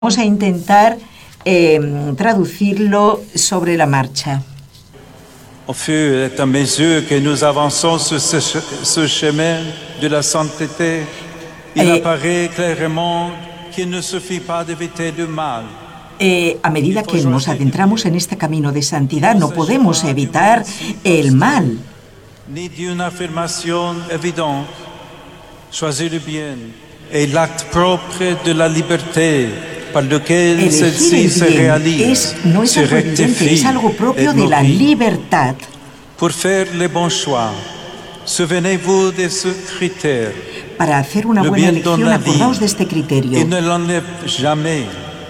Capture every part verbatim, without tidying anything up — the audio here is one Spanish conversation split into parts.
Vamos a intentar eh, traducirlo sobre la marcha. Au fur et à mesure que nous avançons sur ce, ce chemin de la sainteté, il eh, apparaît clairement qu'il ne suffit pas d'éviter le mal. Eh, a medida que nos adentramos en este camino de santidad, no podemos evitar el mal. Ni d'une affirmation évidente, choisir le bien est l'acte propre de la liberté. Elegir el bien es, no es algo evidente, es algo propio de la libertad. Pour faire le bon choix, souvenez-vous de ce critère. Para hacer una buena elección, acordaos de este criterio. Il ne l'enlève jamais.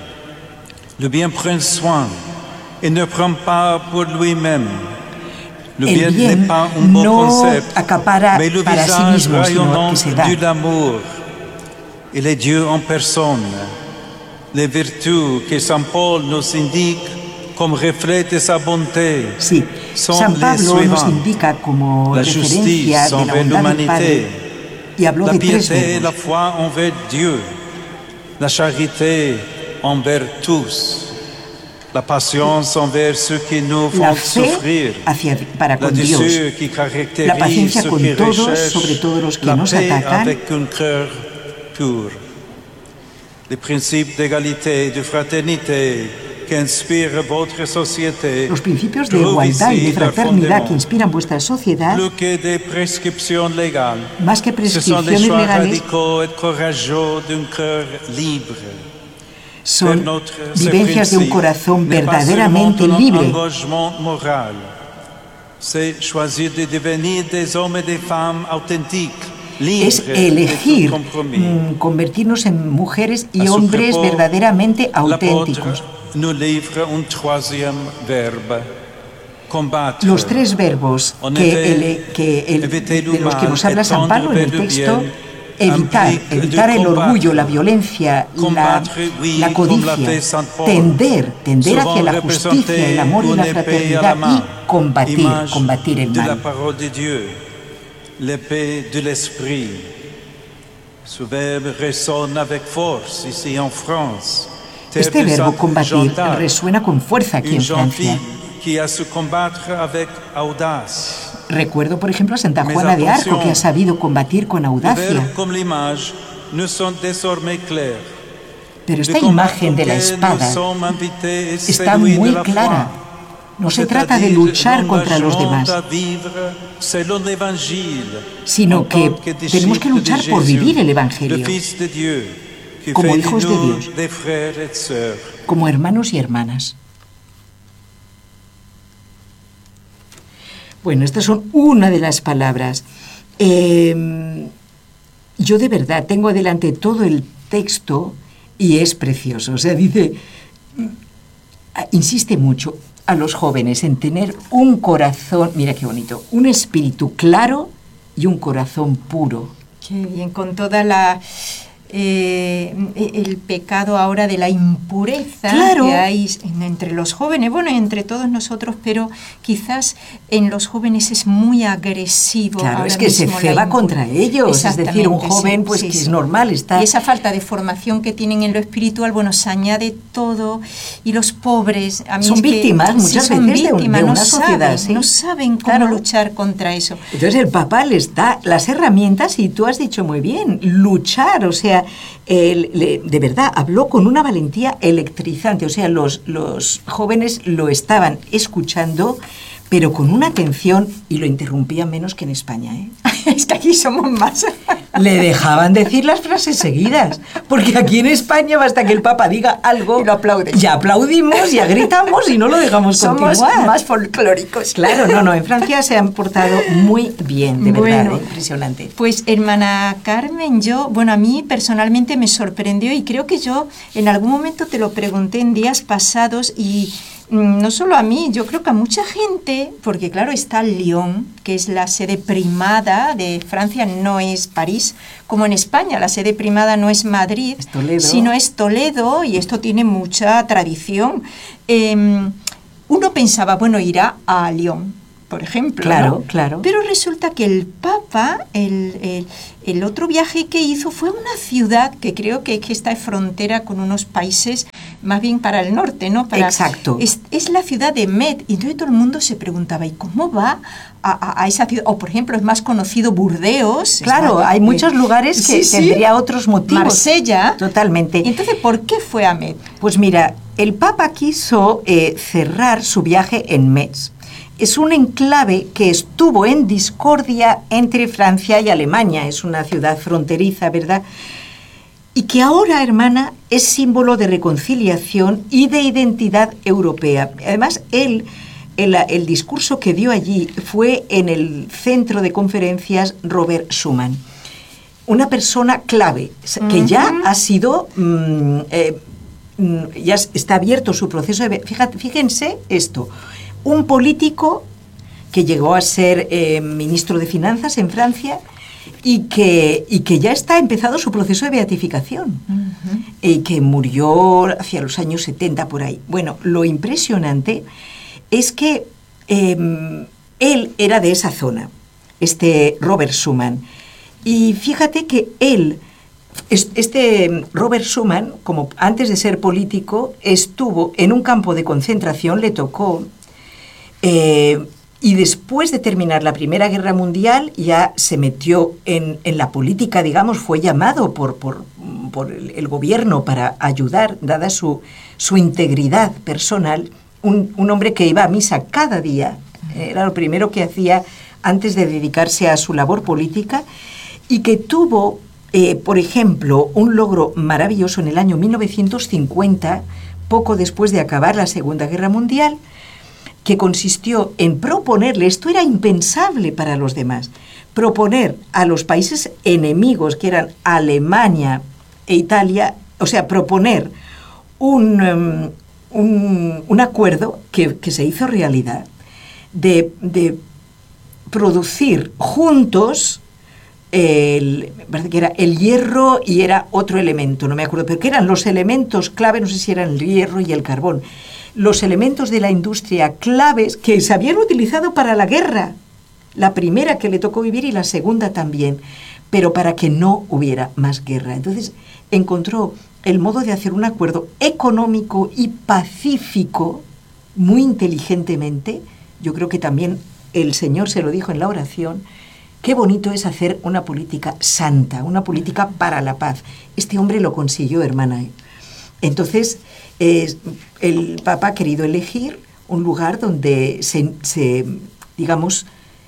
Le bien prend soin. Il ne prend pas pour lui-même. Le el bien bien n'est pas un bon no concept, acapara mais le para sí visage mismo, sino que se da. de l'amour. Il est Dieu en personne. Les vertus que Saint Paul nous indique comme reflet de sa bonté sí. sont San les Pablo suivantes. nos indica como La referencia justice de la envers bondad del l'humanité, Padre y habló la de tres piété et la verbos. foi envers Dieu, la charité envers tous, la patience envers ceux qui nous La font fe souffrir, hacia, para la con Dios, douceur qui caractérise la paciencia ceux con qui todos, recherchent sobre todo los que la nos paix atacan, avec un cœur pur. Les principes d'égalité et de fraternité qui inspirent votre société, los principios de igualdad y de fraternidad que inspiran vuestra sociedad, plus que des prescriptions légales, más que ce sont des prescripciones choix legales, radicaux et courageux d'un cœur libre. son Faire notre vivencias de un principe corazón n'est pas verdaderamente seulement un libre. engagement moral, c'est choisir de devenir des hommes et des femmes authentiques. Es elegir mm, convertirnos en mujeres y hombres verdaderamente auténticos. Nous livre un troisième verbe, combattre. Los tres verbos que, el, que el, de los que nos habla San Pablo en el texto: evitar, evitar el orgullo, la violencia, la, la codicia, tender, tender hacia la justicia, el amor y la fraternidad, y combatir, combatir el mal. L'épée de l'esprit. Ce verbe résonne avec force ici en France. Este verbo combatir resuena con fuerza aquí en Francia. Qui a su combattre avec audace. Recuerdo, por ejemplo, a Santa Juana de Arco, que ha sabido combatir con audacia. Pero esta imagen de la espada está muy clara. No se trata de luchar contra los demás, sino que tenemos que luchar por vivir el Evangelio como hijos de Dios, como hermanos y hermanas. Bueno, estas son una de las palabras. Eh, yo de verdad tengo delante todo el texto y es precioso. O sea, dice, insiste mucho a los jóvenes en tener un corazón, mira qué bonito, un espíritu claro y un corazón puro. Qué bien, con toda la... Eh, el pecado ahora de la impureza, claro, que hay entre los jóvenes, bueno, entre todos nosotros, pero quizás en los jóvenes es muy agresivo. Claro, es que se ceba contra ellos, es decir, un joven, sí, pues sí, que sí, es normal, está... Y esa falta de formación que tienen en lo espiritual, bueno, se añade todo, y los pobres... A mí son es víctimas, que, muchas sí, veces, víctimas, de, un, de no una sociedad. Saben, ¿sí? No saben cómo claro. luchar contra eso. Entonces el Papa les da las herramientas, y tú has dicho muy bien, luchar, o sea... El, le, de verdad, habló con una valentía electrizante, o sea, los, los jóvenes lo estaban escuchando, pero con una atención, y lo interrumpía menos que en España, ¿eh? Es que aquí somos más. Le dejaban decir las frases seguidas, porque aquí en España basta que el Papa diga algo, y lo aplauden. Ya aplaudimos, ya gritamos y no lo dejamos somos continuar. Somos más folclóricos. Claro, no, no, en Francia se han portado muy bien, de verdad, bueno, impresionante. Pues, hermana Carmen, yo, bueno, a mí personalmente me sorprendió, y creo que yo en algún momento te lo pregunté en días pasados, y no solo a mí, yo creo que a mucha gente, porque claro, está Lyon, que es la sede primada de Francia, no es París, como en España, la sede primada no es Madrid, es Toledo. Sino es Toledo, y esto tiene mucha tradición. Eh, uno pensaba, bueno, irá a Lyon, por ejemplo. Claro, ¿no? claro. Pero resulta que el Papa, el, el, el otro viaje que hizo fue a una ciudad que creo que, que está en frontera con unos países más bien para el norte, ¿no? Para, Exacto. Es, es la ciudad de Met, y entonces todo el mundo se preguntaba, ¿y cómo va a, a, a esa ciudad? O, por ejemplo, es más conocido Burdeos. Claro, está, hay eh, muchos lugares que sí, tendría sí. otros motivos. Marsella. Totalmente. Y entonces, ¿por qué fue a Met? Pues mira, el Papa quiso eh, cerrar su viaje en Metz. Es un enclave que estuvo en discordia entre Francia y Alemania. Es una ciudad fronteriza, ¿verdad? Y que ahora, hermana, es símbolo de reconciliación y de identidad europea. Además, él, el, el discurso que dio allí fue en el centro de conferencias Robert Schuman. Una persona clave, que ya ha sido... Mmm, eh, ya está abierto su proceso de... Fíjate, fíjense esto... Un político que llegó a ser eh, ministro de Finanzas en Francia y que, y que ya está empezado su proceso de beatificación, uh-huh. y que murió hacia los años setenta por ahí. Bueno, lo impresionante es que eh, él era de esa zona, este Robert Schuman, y fíjate que él, este Robert Schuman, como antes de ser político, estuvo en un campo de concentración, le tocó... Eh, y después de terminar la Primera Guerra Mundial ya se metió en, en la política, digamos, fue llamado por, por, por el, el gobierno para ayudar, dada su, su integridad personal, un, un hombre que iba a misa cada día, era lo primero que hacía antes de dedicarse a su labor política, y que tuvo, eh, por ejemplo, un logro maravilloso en el año mil novecientos cincuenta, poco después de acabar la Segunda Guerra Mundial, que consistió en proponerle, esto era impensable para los demás, proponer a los países enemigos, que eran Alemania e Italia, o sea, proponer un, um, un, un acuerdo que, que se hizo realidad de, de producir juntos el, me parece que era el hierro y era otro elemento, no me acuerdo, pero que eran los elementos clave, no sé si eran el hierro y el carbón, los elementos de la industria claves que se habían utilizado para la guerra, la primera que le tocó vivir y la segunda también, pero para que no hubiera más guerra. Entonces encontró el modo de hacer un acuerdo económico y pacífico muy inteligentemente. Yo creo que también el Señor se lo dijo en la oración. Qué bonito es hacer una política santa, una política para la paz. Este hombre lo consiguió, hermana. Entonces, eh, el Papa ha querido elegir un lugar donde se, se, digamos,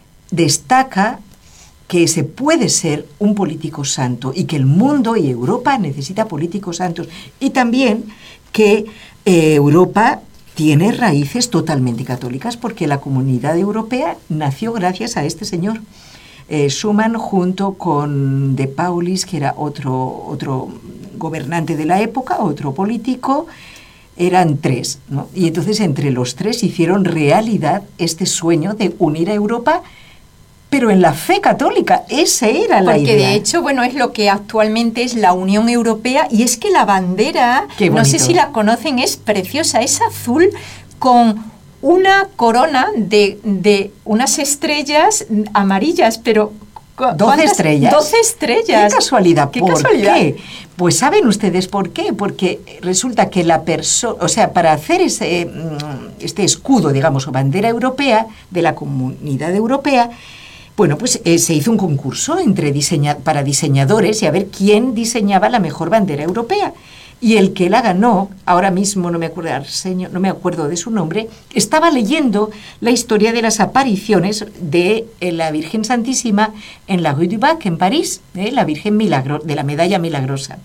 destaca que se puede ser un político santo y que el mundo y Europa necesita políticos santos. Y también que eh, Europa tiene raíces totalmente católicas porque la comunidad europea nació gracias a este señor. Eh, Schuman, junto con De Paulis, que era otro, otro gobernante de la época, otro político, eran tres, ¿no? Y entonces entre los tres hicieron realidad este sueño de unir a Europa, pero en la fe católica. Esa era la idea. Porque de hecho, bueno, es lo que actualmente es la Unión Europea, y es que la bandera, no sé si la conocen, es preciosa, es azul con una corona de, de unas estrellas amarillas, pero... ¿Doce estrellas? Doce estrellas. ¡Qué casualidad! ¿Qué ¿Por casualidad? qué? Pues ¿saben ustedes por qué? Porque resulta que la persona... O sea, para hacer ese, este escudo, digamos, o bandera europea, de la Comunidad Europea, bueno, pues eh, se hizo un concurso entre diseña, para diseñadores y a ver quién diseñaba la mejor bandera europea. Y el que la ganó, ahora mismo no me acuerdo, Arsenio, no me acuerdo de su nombre, estaba leyendo la historia de las apariciones de eh, la Virgen Santísima en la Rue du Bac, en París, eh, la Virgen Milagro, de la Medalla Milagrosa.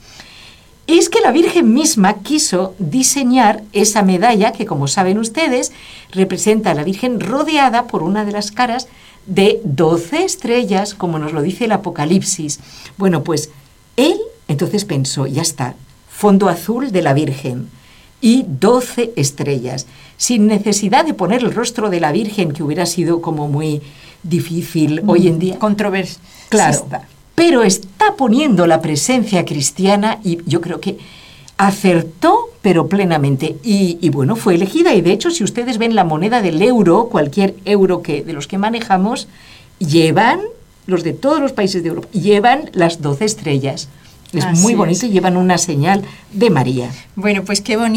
Y es que la Virgen misma quiso diseñar esa medalla que, como saben ustedes, representa a la Virgen rodeada por una de las caras de doce estrellas, como nos lo dice el Apocalipsis. Bueno, pues él entonces pensó, ya está, fondo azul de la Virgen y doce estrellas, sin necesidad de poner el rostro de la Virgen, que hubiera sido como muy difícil mm, hoy en día. Controversia. Claro, pero está poniendo la presencia cristiana y yo creo que acertó pero plenamente. Y, y bueno, fue elegida. Y de hecho, si ustedes ven la moneda del euro, cualquier euro que de los que manejamos, llevan, los de todos los países de Europa, llevan las doce estrellas. Es Así muy bonito es. y llevan una señal de María. Bueno, pues qué bonito.